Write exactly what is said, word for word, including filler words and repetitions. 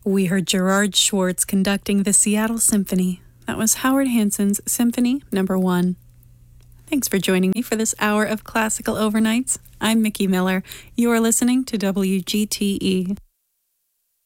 We heard Gerard Schwartz conducting the Seattle Symphony. That was Howard Hanson's Symphony Number One. Thanks for joining me for this hour of Classical Overnights. I'm Mickey Miller. You are listening to W G T E.